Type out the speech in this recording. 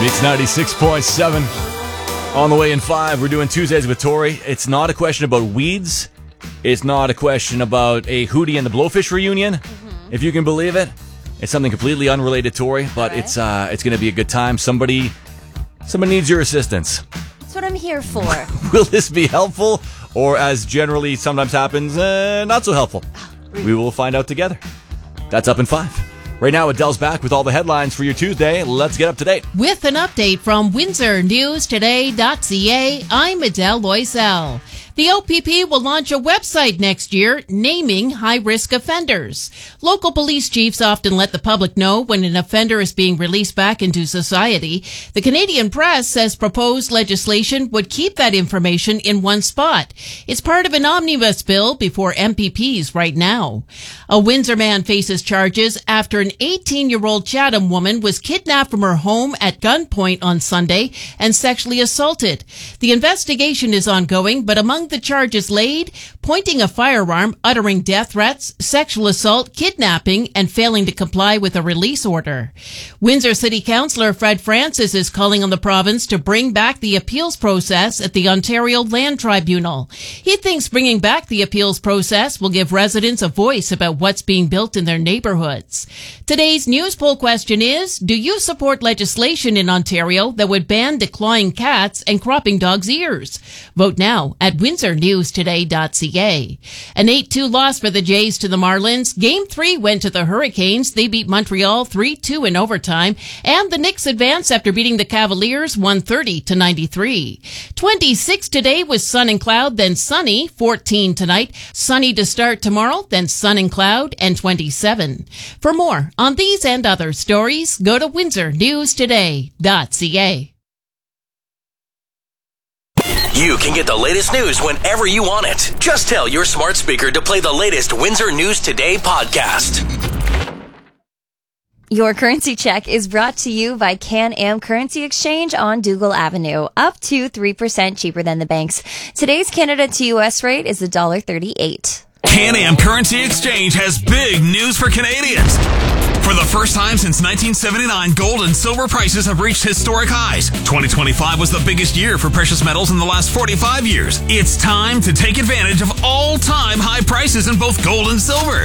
Mix 96.7. On the way in 5, we're doing Tuesdays with Tori. It's not a question about weeds. It's not a question about a Hootie and the Blowfish reunion, if you can believe it. It's something completely unrelated, Tori, but it's going to be a good time. Somebody needs your assistance. That's what I'm here for. Will this be helpful, or as generally sometimes happens, not so helpful? We will find out together. That's up in 5. Right now, Adele's back with all the headlines for your Tuesday. Let's get up to date. With an update from WindsorNewsToday.ca, I'm Adele Loisel. The OPP will launch a website next year naming high-risk offenders. Local police chiefs often let the public know when an offender is being released back into society. The Canadian Press says proposed legislation would keep that information in one spot. It's part of an omnibus bill before MPPs right now. A Windsor man faces charges after an 18-year-old Chatham woman was kidnapped from her home at gunpoint on Sunday and sexually assaulted. The investigation is ongoing, but among the charges laid, pointing a firearm, uttering death threats, sexual assault, kidnapping, and failing to comply with a release order. Windsor City Councillor Fred Francis is calling on the province to bring back the appeals process at the Ontario Land Tribunal. He thinks bringing back the appeals process will give residents a voice about what's being built in their neighborhoods. Today's news poll question is, do you support legislation in Ontario that would ban declawing cats and cropping dogs' ears? Vote now at WindsorNewsToday.ca. An 8-2 loss for the Jays to the Marlins. Game 3 went to the Hurricanes. They beat Montreal 3-2 in overtime. And the Knicks advanced after beating the Cavaliers 130-93. 26 today with sun and cloud, then sunny. 14 tonight. Sunny to start tomorrow, then sun and cloud, and 27. For more on these and other stories, go to WindsorNewsToday.ca. You can get the latest news whenever you want it. Just tell your smart speaker to play the latest Windsor News Today podcast. Your currency check is brought to you by Can-Am Currency Exchange on Dougal Avenue, up to 3% cheaper than the banks. Today's Canada to US rate is $1.38. Can-Am Currency Exchange has big news for Canadians. For the first time since 1979, gold and silver prices have reached historic highs. 2025 was the biggest year for precious metals in the last 45 years. It's time to take advantage of all-time high prices in both gold and silver.